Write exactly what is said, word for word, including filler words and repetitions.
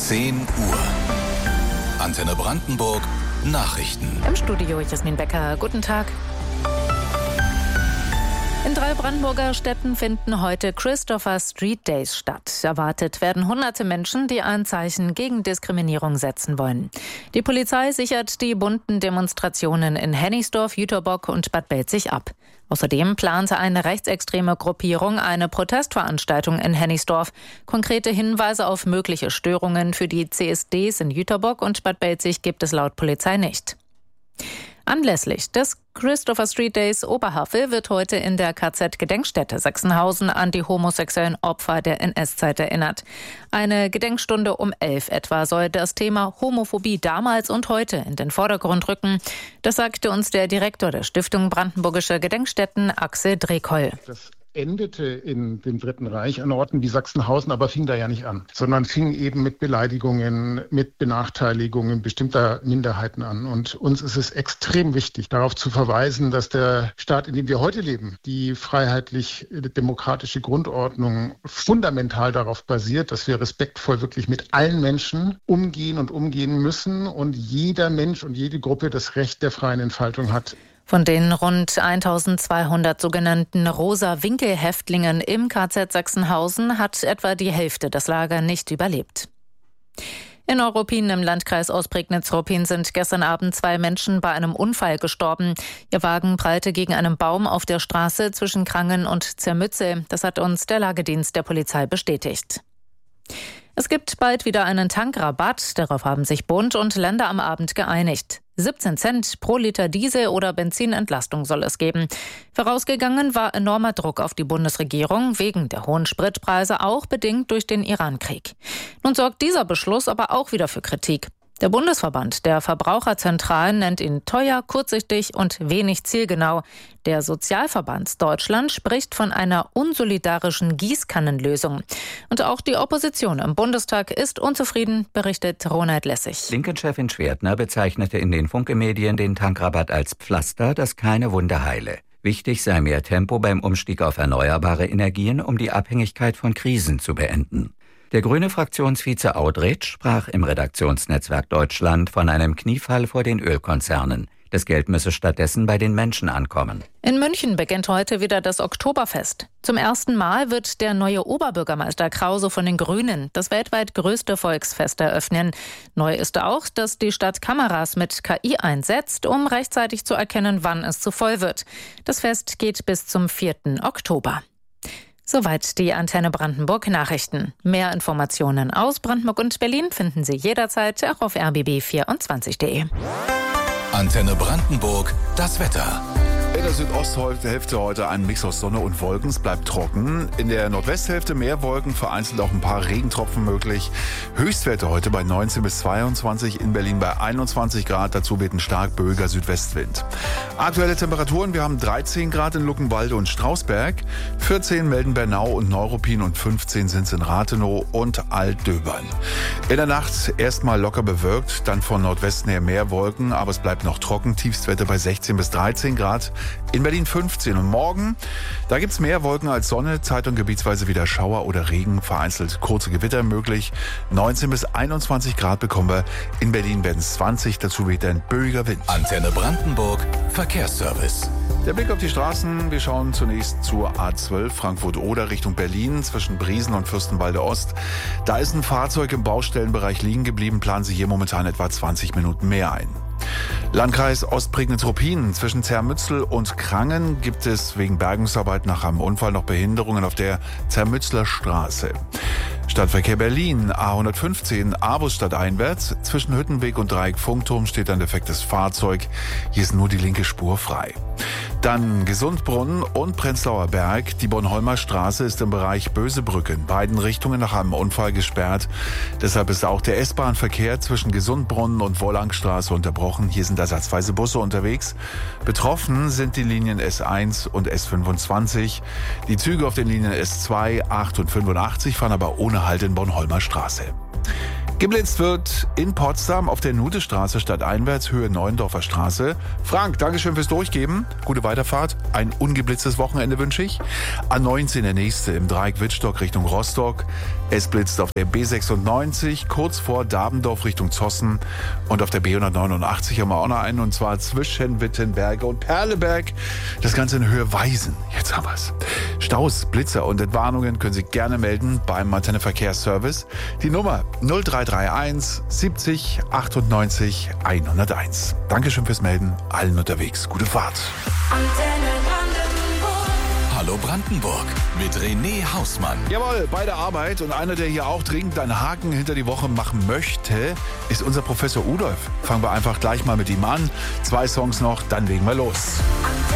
zehn Uhr. Antenne Brandenburg Nachrichten. Im Studio Jasmin Becker. Guten Tag. In drei Brandenburger Städten finden heute Christopher Street Days statt. Erwartet werden hunderte Menschen, die ein Zeichen gegen Diskriminierung setzen wollen. Die Polizei sichert die bunten Demonstrationen in Hennigsdorf, Jüterbock und Bad Belzig ab. Außerdem plante eine rechtsextreme Gruppierung eine Protestveranstaltung in Hennigsdorf. Konkrete Hinweise auf mögliche Störungen für die C S Ds in Jüterbock und Bad Belzig gibt es laut Polizei nicht. Anlässlich des Christopher Street Days Oberhavel wird heute in der K Z-Gedenkstätte Sachsenhausen an die homosexuellen Opfer der N S-Zeit erinnert. Eine Gedenkstunde um elf etwa soll das Thema Homophobie damals und heute in den Vordergrund rücken. Das sagte uns der Direktor der Stiftung Brandenburgische Gedenkstätten, Axel Drekoll. Das endete in dem Dritten Reich an Orten wie Sachsenhausen, aber fing da ja nicht an, sondern fing eben mit Beleidigungen, mit Benachteiligungen bestimmter Minderheiten an. Und uns ist es extrem wichtig, darauf zu verweisen, dass der Staat, in dem wir heute leben, die freiheitlich-demokratische Grundordnung fundamental darauf basiert, dass wir respektvoll wirklich mit allen Menschen umgehen und umgehen müssen und jeder Mensch und jede Gruppe das Recht der freien Entfaltung hat. Von den rund eintausendzweihundert sogenannten Rosa-Winkel-Häftlingen im K Z Sachsenhausen hat etwa die Hälfte das Lager nicht überlebt. In Neuruppin im Landkreis Ostprignitz-Ruppin sind gestern Abend zwei Menschen bei einem Unfall gestorben. Ihr Wagen prallte gegen einen Baum auf der Straße zwischen Krangen und Zermützel. Das hat uns der Lagedienst der Polizei bestätigt. Es gibt bald wieder einen Tankrabatt. Darauf haben sich Bund und Länder am Abend geeinigt. siebzehn Cent pro Liter Diesel- oder Benzinentlastung soll es geben. Vorausgegangen war enormer Druck auf die Bundesregierung wegen der hohen Spritpreise, auch bedingt durch den Irankrieg. Nun sorgt dieser Beschluss aber auch wieder für Kritik. Der Bundesverband der Verbraucherzentralen nennt ihn teuer, kurzsichtig und wenig zielgenau. Der Sozialverband Deutschland spricht von einer unsolidarischen Gießkannenlösung. Und auch die Opposition im Bundestag ist unzufrieden, berichtet Ronald Lessig. Linken-Chefin Schwertner bezeichnete in den Funke-Medien den Tankrabatt als Pflaster, das keine Wunde heile. Wichtig sei mehr Tempo beim Umstieg auf erneuerbare Energien, um die Abhängigkeit von Krisen zu beenden. Der grüne Fraktionsvize Audretsch sprach im Redaktionsnetzwerk Deutschland von einem Kniefall vor den Ölkonzernen. Das Geld müsse stattdessen bei den Menschen ankommen. In München beginnt heute wieder das Oktoberfest. Zum ersten Mal wird der neue Oberbürgermeister Krause von den Grünen das weltweit größte Volksfest eröffnen. Neu ist auch, dass die Stadt Kameras mit K I einsetzt, um rechtzeitig zu erkennen, wann es zu voll wird. Das Fest geht bis zum vierten Oktober. Soweit die Antenne Brandenburg Nachrichten. Mehr Informationen aus Brandenburg und Berlin finden Sie jederzeit auch auf r b b vierundzwanzig punkt d e. Antenne Brandenburg, das Wetter. In der Südosthälfte heute ein Mix aus Sonne und Wolken. Es bleibt trocken. In der Nordwesthälfte mehr Wolken, vereinzelt auch ein paar Regentropfen möglich. Höchstwerte heute bei neunzehn bis zweiundzwanzig, in Berlin bei einundzwanzig Grad. Dazu weht ein stark böiger Südwestwind. Aktuelle Temperaturen, wir haben dreizehn Grad in Luckenwalde und Strausberg, vierzehn melden Bernau und Neuruppin und fünfzehn sind es in Rathenow und Altdöbern. In der Nacht erstmal locker bewölkt, dann von Nordwesten her mehr Wolken, aber es bleibt noch trocken. Tiefstwerte bei sechzehn bis dreizehn Grad. In Berlin fünfzehn. Und morgen, da gibt's mehr Wolken als Sonne, Zeit- und gebietsweise wieder Schauer oder Regen, vereinzelt kurze Gewitter möglich. neunzehn bis einundzwanzig Grad bekommen wir. In Berlin werden es zwanzig, dazu weht ein böiger Wind. Antenne Brandenburg, Verkehrsservice. Der Blick auf die Straßen, wir schauen zunächst zur A zwölf Frankfurt-Oder Richtung Berlin zwischen Briesen und Fürstenwalde Ost. Da ist ein Fahrzeug im Baustellenbereich liegen geblieben, planen Sie hier momentan etwa zwanzig Minuten mehr ein. Landkreis Ostprignitz-Ruppin. Zwischen Zermützel und Krangen gibt es wegen Bergungsarbeit nach einem Unfall noch Behinderungen auf der Zermützler Straße. Stadtverkehr Berlin, A hundertfünfzehn, Abus stadteinwärts. Zwischen Hüttenweg und Dreieck Funkturm steht ein defektes Fahrzeug. Hier ist nur die linke Spur frei. Dann Gesundbrunnen und Prenzlauer Berg. Die Bornholmer Straße ist im Bereich Bösebrücke in beiden Richtungen nach einem Unfall gesperrt. Deshalb ist auch der S-Bahn-Verkehr zwischen Gesundbrunnen und Wollangstraße unterbrochen. Hier sind ersatzweise Busse unterwegs. Betroffen sind die Linien S eins und S fünfundzwanzig. Die Züge auf den Linien S zwei, acht und fünfundachtzig fahren aber ohne Halt in Bornholmer Straße. Geblitzt wird in Potsdam auf der Nudestraße stadteinwärts, Höhe Neuendorfer Straße. Frank, Dankeschön fürs Durchgeben. Gute Weiterfahrt. Ein ungeblitztes Wochenende wünsche ich. A neunzehn der nächste im Dreieck Wittstock Richtung Rostock. Es blitzt auf der B sechsundneunzig kurz vor Dabendorf Richtung Zossen. Und auf der B hundertneunundachtzig haben wir auch noch einen, und zwar zwischen Wittenberge und Perleberg. Das Ganze in Höhe Weisen. Jetzt haben wir es. Staus, Blitzer und Entwarnungen können Sie gerne melden beim Antenne Verkehrsservice. Die Nummer null drei drei eins siebzig achtundneunzig hunderteins. Dankeschön fürs Melden. Allen unterwegs. Gute Fahrt. Antenne Brandenburg. Hallo Brandenburg mit René Hausmann. Jawohl, bei der Arbeit, und einer, der hier auch dringend einen Haken hinter die Woche machen möchte, ist unser Professor Udolf. Fangen wir einfach gleich mal mit ihm an. Zwei Songs noch, dann legen wir los.